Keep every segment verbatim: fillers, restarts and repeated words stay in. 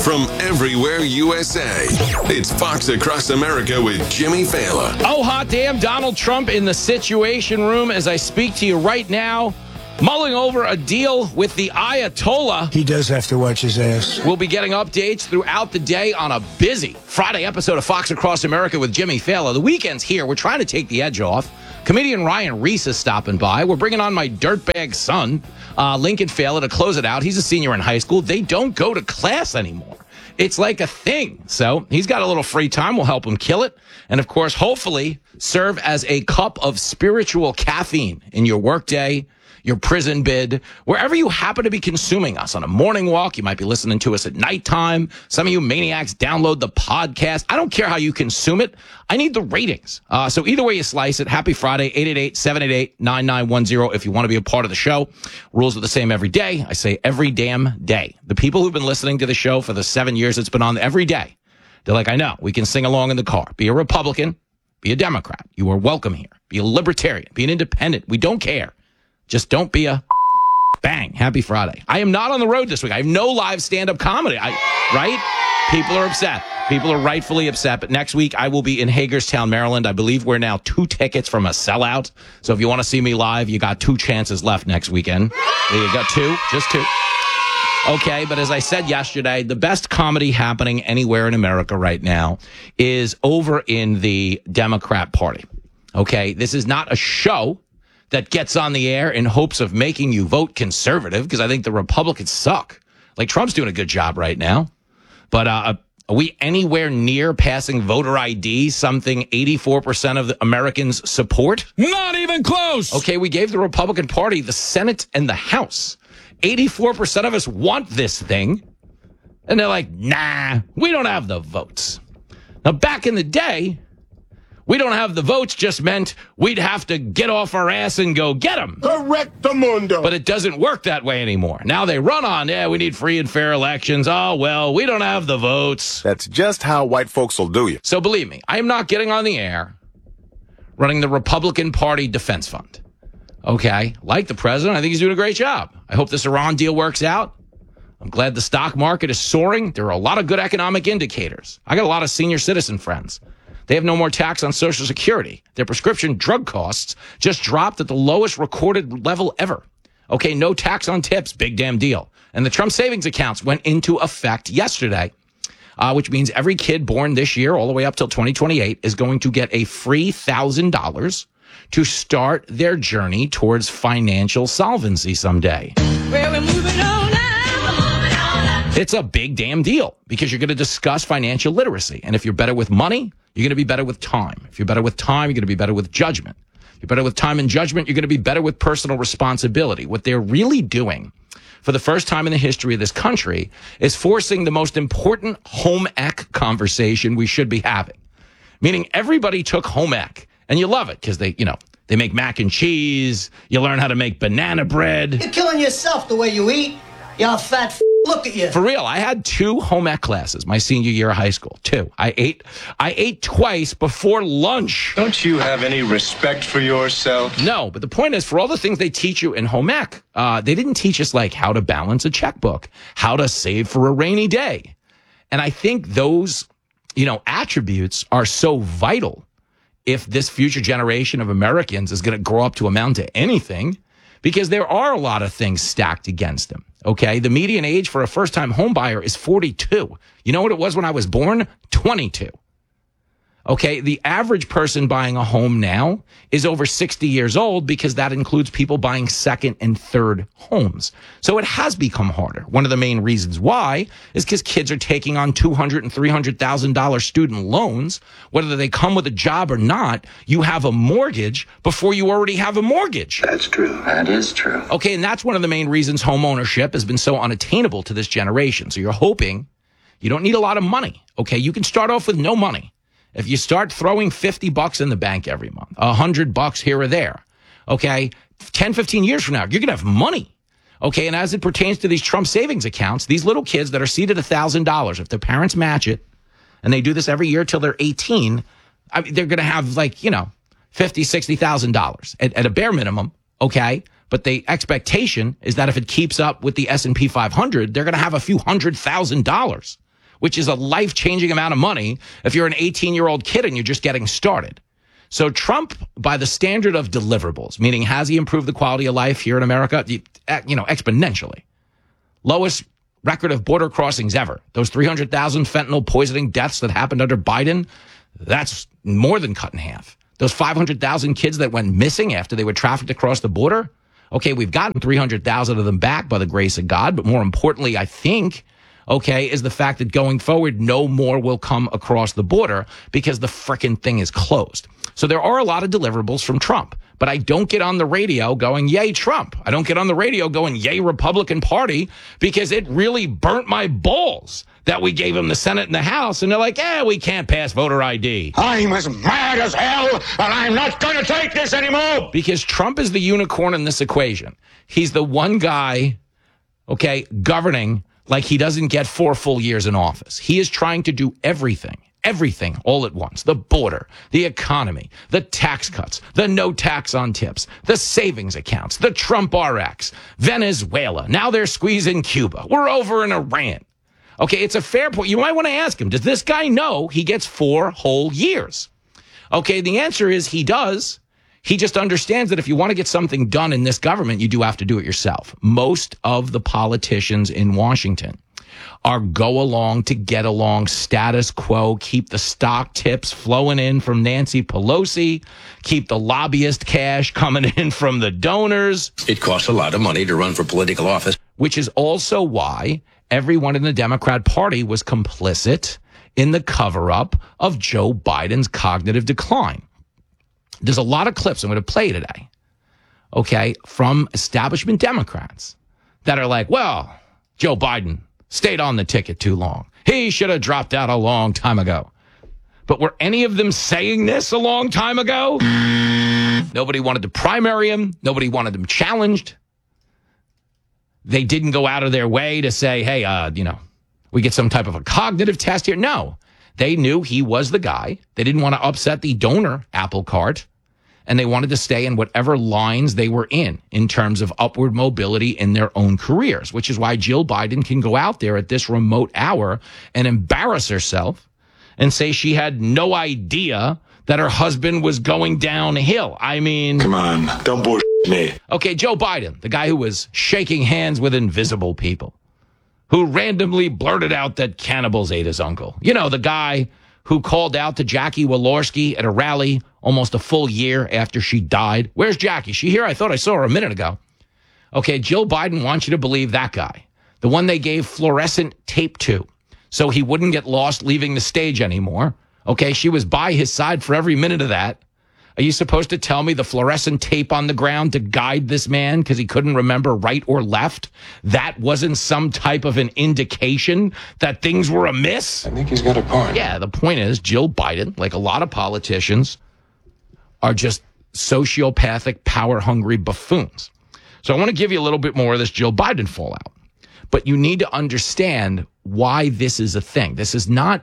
from everywhere U S A. It's Fox Across America with Jimmy Fallon. Oh, hot damn, Donald Trump in the Situation Room as I speak to you right now, mulling over a deal with the Ayatollah. He does have to watch his ass. We'll be getting updates throughout the day on a busy Friday episode of Fox Across America with Jimmy Fallon. The weekend's here. We're trying to take the edge off. Comedian Ryan Reese is stopping by. We're bringing on my dirtbag son, uh, Lincoln Fallon, to close it out. He's a senior in high school. They don't go to class anymore. It's like a thing. So he's got a little free time. We'll help him kill it. And, of course, hopefully serve as a cup of spiritual caffeine in your workday, your prison bid, wherever you happen to be consuming us. On a morning walk, you might be listening to us at nighttime. Some of you maniacs download the podcast. I don't care how you consume it. I need the ratings. Uh, so either way you slice it, happy Friday, eight eight eight, seven eight eight, nine nine one zero if you want to be a part of the show. Rules are the same every day. I say every damn day. The people who've been listening to the show for the seven years it's been on every day, they're like, I know, we can sing along in the car. Be a Republican, be a Democrat. You are welcome here. Be a libertarian, be an independent. We don't care. Just don't be a bang. Happy Friday. I am not on the road this week. I have no live stand-up comedy. I, right? People are upset. People are rightfully upset. But next week, I will be in Hagerstown, Maryland. I believe we're now two tickets from a sellout. So if you want to see me live, you got two chances left next weekend. There you go. Two. Just two. Okay, but as I said yesterday, the best comedy happening anywhere in America right now is over in the Democrat Party. Okay? This is not a show that gets on the air in hopes of making you vote conservative, because I think the Republicans suck. Like, Trump's doing a good job right now. But uh, are we anywhere near passing voter I D, something eighty-four percent of the Americans support? Not even close. Okay, we gave the Republican Party the Senate and the House. eighty-four percent of us want this thing. And they're like, nah, we don't have the votes. Now, back in the day, we don't have the votes just meant we'd have to get off our ass and go get them. Correctamundo. But it doesn't work that way anymore. Now they run on, yeah, we need free and fair elections. Oh, well, we don't have the votes. That's just how white folks will do you. So believe me, I am not getting on the air running the Republican Party Defense Fund. Okay? Like the president, I think he's doing a great job. I hope this Iran deal works out. I'm glad the stock market is soaring. There are a lot of good economic indicators. I got a lot of senior citizen friends. They have no more tax on Social Security. Their prescription drug costs just dropped at the lowest recorded level ever. Okay, no tax on tips, big damn deal. And the Trump savings accounts went into effect yesterday, uh, which means every kid born this year all the way up till twenty twenty-eight is going to get a free one thousand dollars to start their journey towards financial solvency someday. Well, we're moving on now. It's a big damn deal because you're going to discuss financial literacy. And if you're better with money, you're going to be better with time. If you're better with time, you're going to be better with judgment. If you're better with time and judgment, you're going to be better with personal responsibility. What they're really doing for the first time in the history of this country is forcing the most important home ec conversation we should be having. Meaning everybody took home ec, and you love it because they, you know, they make mac and cheese. You learn how to make banana bread. You're killing yourself the way you eat. You're a fat f- Look at you. For real, I had two home ec classes my senior year of high school. Two. I ate I ate twice before lunch. Don't you have any respect for yourself? No, but the point is, for all the things they teach you in home ec, uh, they didn't teach us, like, how to balance a checkbook, how to save for a rainy day. And I think those, you know, attributes are so vital if this future generation of Americans is going to grow up to amount to anything, because there are a lot of things stacked against them. Okay, the median age for a first-time home buyer is forty-two. You know what it was when I was born? twenty-two. Okay, the average person buying a home now is over sixty years old because that includes people buying second and third homes. So it has become harder. One of the main reasons why is because kids are taking on two hundred thousand dollars and three hundred thousand dollars student loans. Whether they come with a job or not, you have a mortgage before you already have a mortgage. That's true. That is true. Okay, and that's one of the main reasons home ownership has been so unattainable to this generation. So you're hoping you don't need a lot of money. Okay, you can start off with no money. If you start throwing fifty bucks in the bank every month, one hundred bucks here or there, okay, ten, fifteen years from now, you're going to have money. Okay, and as it pertains to these Trump savings accounts, these little kids that are seated one thousand dollars, if their parents match it, and they do this every year till they're eighteen, I mean, they're going to have, like, you know, fifty thousand dollars, sixty thousand dollars at, at a bare minimum, okay? But the expectation is that if it keeps up with the S and P five hundred, they're going to have a few hundred thousand dollars. which is a life-changing amount of money if you're an eighteen-year-old kid and you're just getting started. So Trump, by the standard of deliverables, meaning has he improved the quality of life here in America? You know, exponentially. Lowest record of border crossings ever. Those three hundred thousand fentanyl poisoning deaths that happened under Biden, that's more than cut in half. Those five hundred thousand kids that went missing after they were trafficked across the border, okay, we've gotten three hundred thousand of them back by the grace of God. But more importantly, I think, okay, is the fact that going forward, no more will come across the border because the frickin' thing is closed. So there are a lot of deliverables from Trump, but I don't get on the radio going, yay, Trump. I don't get on the radio going, yay, Republican Party, because it really burnt my balls that we gave him the Senate and the House. And they're like, yeah, we can't pass voter I D. I'm as mad as hell, and I'm not going to take this anymore. Because Trump is the unicorn in this equation. He's the one guy, okay, governing like he doesn't get four full years in office. He is trying to do everything. Everything all at once. The border, the economy, the tax cuts, the no tax on tips, the savings accounts, the Trump R X, Venezuela. Now they're squeezing Cuba. We're over in Iran. Okay, it's a fair point. You might want to ask him, does this guy know he gets four whole years? Okay, the answer is he does. He just understands that if you want to get something done in this government, you do have to do it yourself. Most of the politicians in Washington are go along to get along, status quo, keep the stock tips flowing in from Nancy Pelosi, keep the lobbyist cash coming in from the donors. It costs a lot of money to run for political office. Which is also why everyone in the Democrat Party was complicit in the cover-up of Joe Biden's cognitive decline. There's a lot of clips I'm going to play today, okay, from establishment Democrats that are like, well, Joe Biden stayed on the ticket too long. He should have dropped out a long time ago. But were any of them saying this a long time ago? Nobody wanted to primary him. Nobody wanted him challenged. They didn't go out of their way to say, hey, uh, you know, we get some type of a cognitive test here. No, they knew he was the guy. They didn't want to upset the donor apple cart. And they wanted to stay in whatever lines they were in, in terms of upward mobility in their own careers, which is why Jill Biden can go out there at this remote hour and embarrass herself and say she had no idea that her husband was going downhill. I mean... Come on, don't bullshit me. Okay, Joe Biden, the guy who was shaking hands with invisible people, who randomly blurted out that cannibals ate his uncle. You know, the guy who called out to Jackie Walorski at a rally almost a full year after she died. Where's Jackie? She here? I thought I saw her a minute ago. Okay, Jill Biden wants you to believe that guy, the one they gave fluorescent tape to so he wouldn't get lost leaving the stage anymore. Okay, she was by his side for every minute of that. Are you supposed to tell me the fluorescent tape on the ground to guide this man because he couldn't remember right or left? That wasn't some type of an indication that things were amiss? I think he's got a point. Yeah, the point is Jill Biden, like a lot of politicians, are just sociopathic, power-hungry buffoons. So I want to give you a little bit more of this Jill Biden fallout. But you need to understand why this is a thing. This is not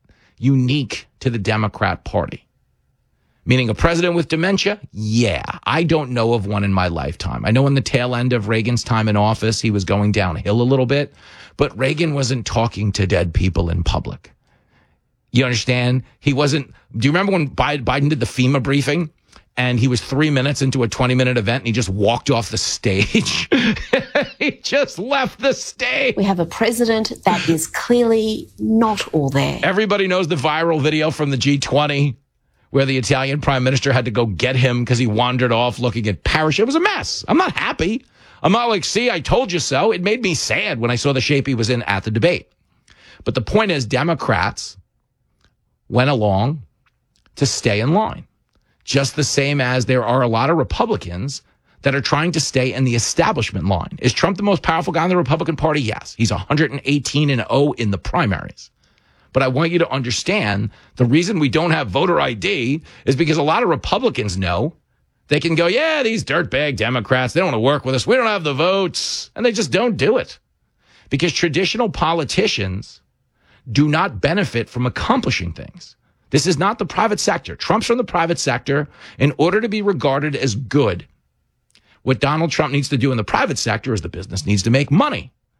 unique to the Democrat Party. Meaning a president with dementia? Yeah, I don't know of one in my lifetime. I know in the tail end of Reagan's time in office, he was going downhill a little bit, but Reagan wasn't talking to dead people in public. You understand? He wasn't. Do you remember when Biden did the FEMA briefing and he was three minutes into a twenty minute event and he just walked off the stage? He just left the stage. We have a president that is clearly not all there. Everybody knows the viral video from the G twenty where the Italian prime minister had to go get him because he wandered off looking at parachute. It was a mess. I'm not happy. I'm not like, see, I told you so. It made me sad when I saw the shape he was in at the debate. But the point is, Democrats went along to stay in line, just the same as there are a lot of Republicans that are trying to stay in the establishment line. Is Trump the most powerful guy in the Republican Party? Yes. He's one hundred eighteen and oh in the primaries. But I want you to understand the reason we don't have voter I D is because a lot of Republicans know they can go, yeah, these dirtbag Democrats, they don't want to work with us. We don't have the votes. And they just don't do it. Because traditional politicians do not benefit from accomplishing things. This is not the private sector. Trump's from the private sector. In order to be regarded as good, what Donald Trump needs to do in the private sector is the business needs to make money.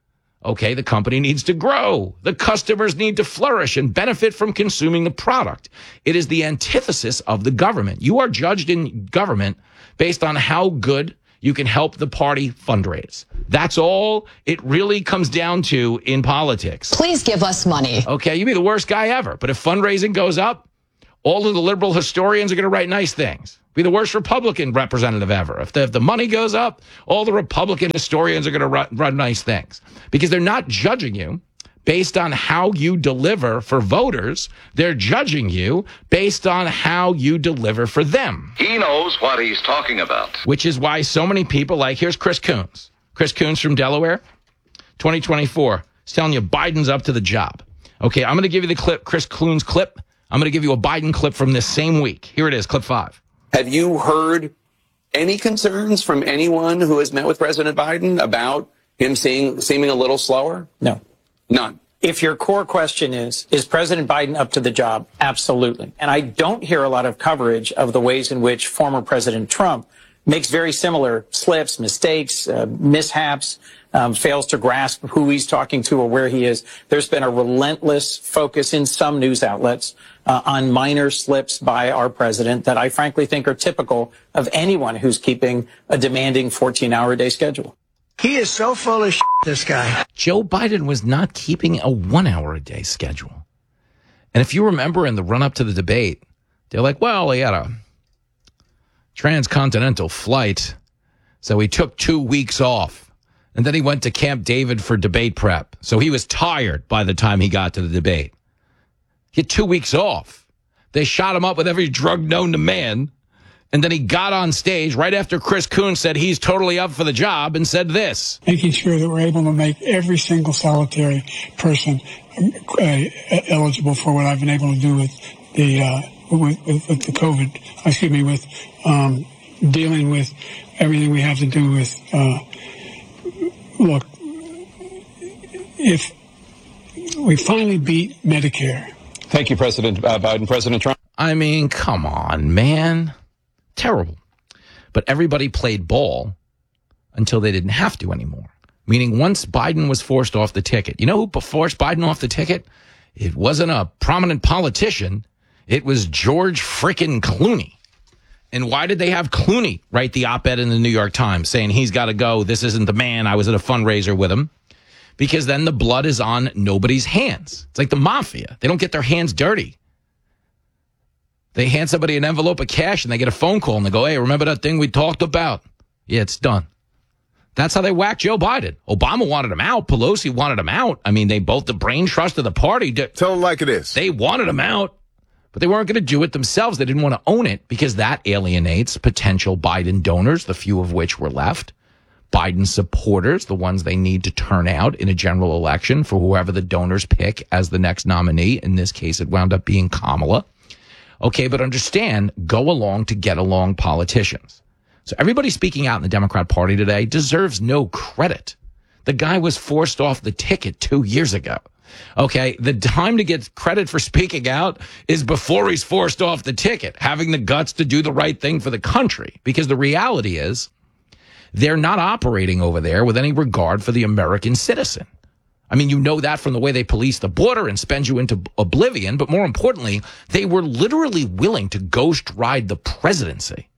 Okay, the company needs to grow. The customers need to flourish and benefit from consuming the product. It is the antithesis of the government. You are judged in government based on how good you can help the party fundraise. That's all it really comes down to in politics. Please give us money. Okay, you'd be the worst guy ever. But if fundraising goes up, all of the liberal historians are going to write nice things. Be the worst Republican representative ever. If the, if the money goes up, all the Republican historians are going to run, run nice things. Because they're not judging you based on how you deliver for voters. They're judging you based on how you deliver for them. He knows what he's talking about. Which is why so many people, like, here's Chris Coons. Chris Coons from Delaware, twenty twenty-four. He's telling you Biden's up to the job. Okay, I'm going to give you the clip, Chris Coons clip. I'm going to give you a Biden clip from this same week. Here it is, clip five. Have you heard any concerns from anyone who has met with President Biden about him seeing, seeming a little slower? No. None. If your core question is, is President Biden up to the job? Absolutely. And I don't hear a lot of coverage of the ways in which former President Trump makes very similar slips, mistakes, uh, mishaps, um, fails to grasp who he's talking to or where he is. There's been a relentless focus in some news outlets uh, on minor slips by our president that I frankly think are typical of anyone who's keeping a demanding fourteen-hour-a-day schedule. He is so full of shit, this guy. Joe Biden was not keeping a one-hour-a-day schedule. And if you remember in the run-up to the debate, they're like, well, he had a transcontinental flight, so he took two weeks off. And then he went to Camp David for debate prep. So he was tired by the time he got to the debate. He had two weeks off. They shot him up with every drug known to man. And then he got on stage right after Chris Coons said he's totally up for the job and said this. Making sure that we're able to make every single solitary person uh, eligible for what I've been able to do with the uh, with, with, with the COVID, excuse me, with um, dealing with everything we have to do with, uh, look, if we finally beat Medicare. Thank you, President uh, Biden. President Trump. I mean, come on, man. Terrible. But everybody played ball until they didn't have to anymore. Meaning once Biden was forced off the ticket. You know who forced Biden off the ticket? It wasn't a prominent politician. It was George frickin' Clooney. And why did they have Clooney write the op-ed in the New York Times saying he's got to go, this isn't the man, I was at a fundraiser with him? Because then the blood is on nobody's hands. It's like the mafia. They don't get their hands dirty. They hand somebody an envelope of cash and they get a phone call and they go, hey, remember that thing we talked about? Yeah, it's done. That's how they whacked Joe Biden. Obama wanted him out. Pelosi wanted him out. I mean, they both, the brain trust of the party. Did, Tell them like it is. They wanted him out, but they weren't going to do it themselves. They didn't want to own it because that alienates potential Biden donors, the few of which were left. Biden supporters, the ones they need to turn out in a general election for whoever the donors pick as the next nominee. In this case, it wound up being Kamala. Okay, but understand, go along to get along politicians. So everybody speaking out in the Democrat Party today deserves no credit. The guy was forced off the ticket two years ago. Okay, the time to get credit for speaking out is before he's forced off the ticket, having the guts to do the right thing for the country. Because the reality is, they're not operating over there with any regard for the American citizen. I mean, you know that from the way they police the border and spend you into oblivion. But more importantly, they were literally willing to ghost ride the presidency.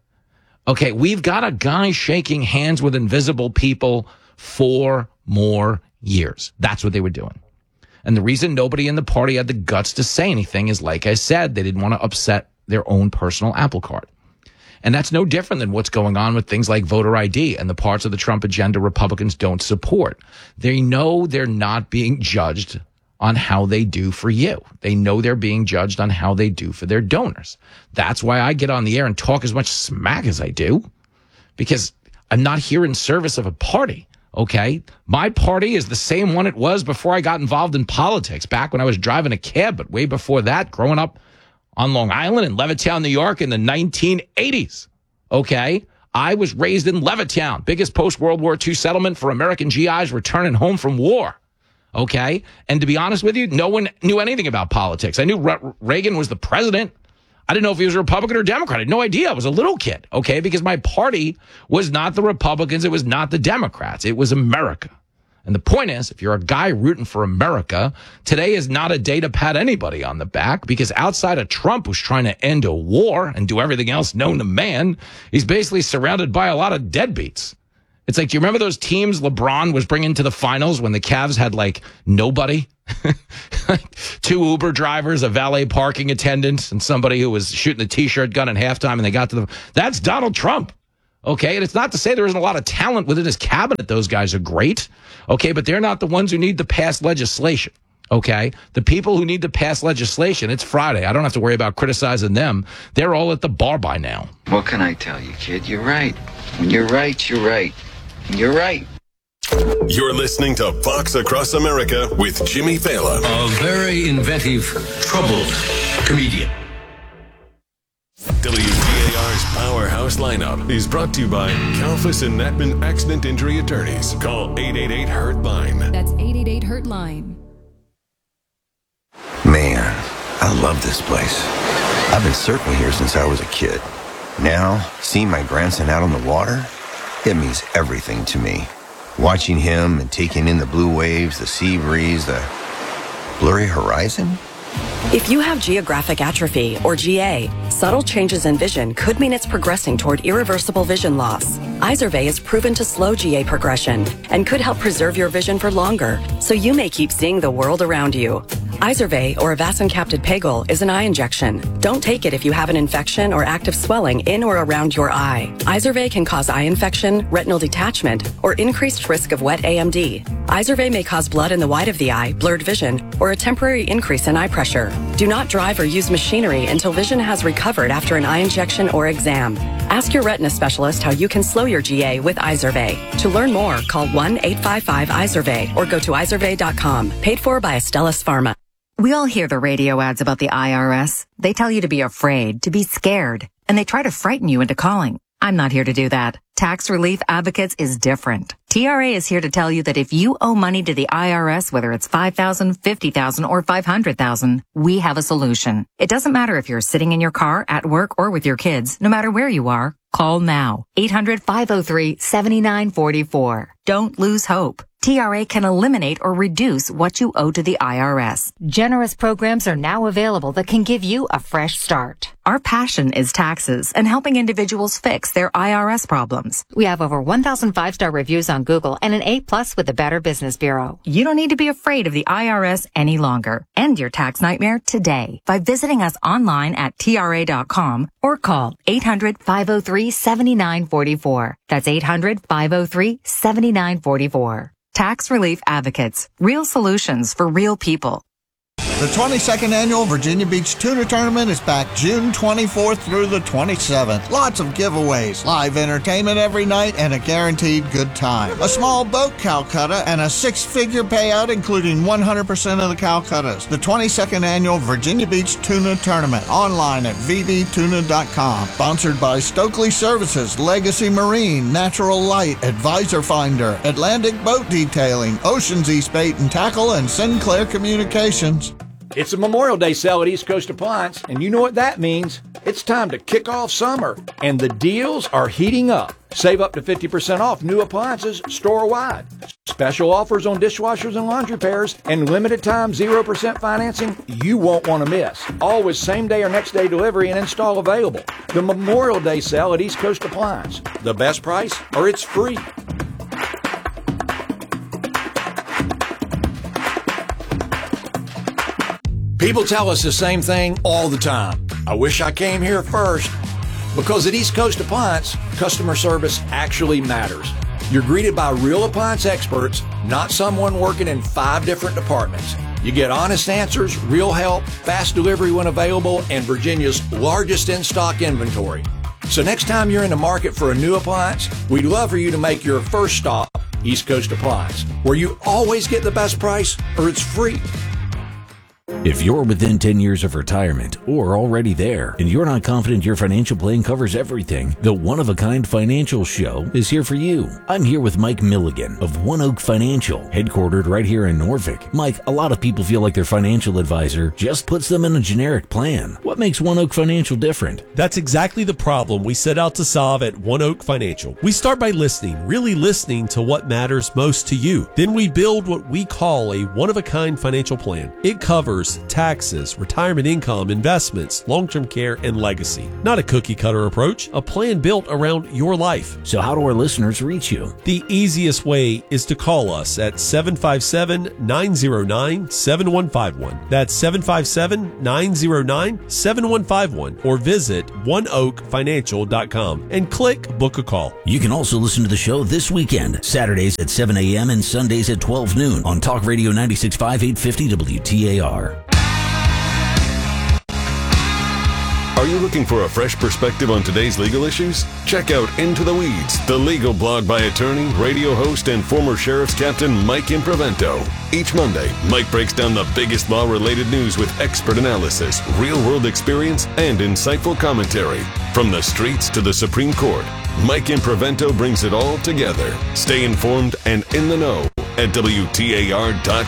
Okay, we've got a guy shaking hands with invisible people for more years. That's what they were doing. And the reason nobody in the party had the guts to say anything is, like I said, they didn't want to upset their own personal apple cart. And that's no different than what's going on with things like voter I D and the parts of the Trump agenda Republicans don't support. They know they're not being judged on how they do for you. They know they're being judged on how they do for their donors. That's why I get on the air and talk as much smack as I do, because I'm not here in service of a party. Okay, my party is the same one it was before I got involved in politics, back when I was driving a cab, but way before that, growing up on Long Island in Levittown, New York in the nineteen eighties. Okay, I was raised in Levittown, biggest post-World War Two settlement for American G Is returning home from war. Okay, and to be honest with you, no one knew anything about politics. I knew Re- Reagan was the president. I didn't know if he was a Republican or Democrat. I had no idea. I was a little kid, okay, because my party was not the Republicans. It was not the Democrats. It was America. And the point is, if you're a guy rooting for America, today is not a day to pat anybody on the back, because outside of Trump, who's trying to end a war and do everything else known to man, he's basically surrounded by a lot of deadbeats. It's like, do you remember those teams LeBron was bringing to the finals when the Cavs had like nobody? Two Uber drivers, a valet parking attendant, and somebody who was shooting the T-shirt gun at halftime, and they got to the... That's Donald Trump. Okay, and it's not to say there isn't a lot of talent within his cabinet. Those guys are great. Okay, but they're not the ones who need to pass legislation. Okay, the people who need to pass legislation, it's Friday. I don't have to worry about criticizing them. They're all at the bar by now. What can I tell you, kid? You're right. When you're right, you're right. And you're right. You're listening to Fox Across America with Jimmy Fallon. A very inventive, troubled comedian. W G A R's Powerhouse Lineup is brought to you by Kalfas and Natman Accident Injury Attorneys. Call eight eight eight, hurt line. That's eight eight eight, hurt line. Man, I love this place. I've been surfing here since I was a kid. Now, seeing my grandson out on the water, it means everything to me. Watching him and taking in the blue waves, the sea breeze, the blurry horizon. If you have geographic atrophy, or G A, subtle changes in vision could mean it's progressing toward irreversible vision loss. Izervay is proven to slow G A progression and could help preserve your vision for longer, so you may keep seeing the world around you. Izervay, or avacincaptad pegol, is an eye injection. Don't take it if you have an infection or active swelling in or around your eye. Izervay can cause eye infection, retinal detachment, or increased risk of wet A M D. Izervay may cause blood in the white of the eye, blurred vision, or a temporary increase in eye pressure. Do not drive or use machinery until vision has recovered after an eye injection or exam. Ask your retina specialist how you can slow your G A with Izervay. To learn more, call one eight five five Izervay or go to izervay dot com. Paid for by Astellas Pharma. We all hear the radio ads about the I R S. They tell you to be afraid, to be scared, and they try to frighten you into calling. I'm not here to do that. Tax Relief Advocates is different. T R A is here to tell you that if you owe money to the I R S, whether it's five thousand dollars, fifty thousand dollars, or five hundred thousand dollars, we have a solution. It doesn't matter if you're sitting in your car, at work, or with your kids. No matter where you are, call now. eight hundred, five oh three, seven nine four four. Don't lose hope. T R A can eliminate or reduce what you owe to the I R S. Generous programs are now available that can give you a fresh start. Our passion is taxes and helping individuals fix their I R S problems. We have over one thousand five-star reviews on Google and an A plus with the Better Business Bureau. You don't need to be afraid of the I R S any longer. End your tax nightmare today by visiting us online at T R A dot com or call eight hundred, five oh three, seven nine four four. That's eight hundred, five oh three, seven nine four four. Tax Relief Advocates. Real solutions for real people. The twenty-second Annual Virginia Beach Tuna Tournament is back June twenty-fourth through the twenty-seventh. Lots of giveaways, live entertainment every night, and a guaranteed good time. A small boat Calcutta and a six-figure payout, including one hundred percent of the Calcuttas. The twenty-second Annual Virginia Beach Tuna Tournament, online at v b tuna dot com. Sponsored by Stokely Services, Legacy Marine, Natural Light, Advisor Finder, Atlantic Boat Detailing, Oceans East Bait and Tackle, and Sinclair Communications. It's a Memorial Day sale at East Coast Appliance, and you know what that means. It's time to kick off summer, and the deals are heating up. Save up to fifty percent off new appliances store-wide. Special offers on dishwashers and laundry pairs, and limited time zero percent financing you won't want to miss. Always same-day or next-day delivery and install available. The Memorial Day sale at East Coast Appliance. The best price, or it's free. People tell us the same thing all the time. I wish I came here first. Because at East Coast Appliance, customer service actually matters. You're greeted by real appliance experts, not someone working in five different departments. You get honest answers, real help, fast delivery when available, and Virginia's largest in-stock inventory. So next time you're in the market for a new appliance, we'd love for you to make your first stop East Coast Appliance, where you always get the best price or it's free. If you're within ten years of retirement or already there and you're not confident your financial plan covers everything, the One of a Kind Financial Show is here for you. I'm here with Mike Milligan of One Oak Financial, headquartered right here in Norfolk. Mike, a lot of people feel like their financial advisor just puts them in a generic plan. What makes One Oak Financial different? That's exactly the problem we set out to solve at One Oak Financial. We start by listening, really listening to what matters most to you. Then we build what we call a one-of-a-kind financial plan. It covers taxes, retirement income, investments, long-term care, and legacy. Not a cookie-cutter approach, a plan built around your life. So how do our listeners reach you? The easiest way is to call us at seven five seven, nine zero nine, seven one five one. That's seven five seven, nine zero nine, seven one five one, or visit one oak financial dot com and click Book a Call. You can also listen to the show this weekend, Saturdays at seven a.m. and Sundays at twelve noon on Talk Radio ninety-six point five, eight fifty W T A R. Are you looking for a fresh perspective on today's legal issues? Check out Into the Weeds, the legal blog by attorney, radio host, and former sheriff's captain Mike Improvento. Each Monday, Mike breaks down the biggest law-related news with expert analysis, real-world experience, and insightful commentary. From the streets to the Supreme Court, Mike Improvento brings it all together. Stay informed and in the know at W T A R dot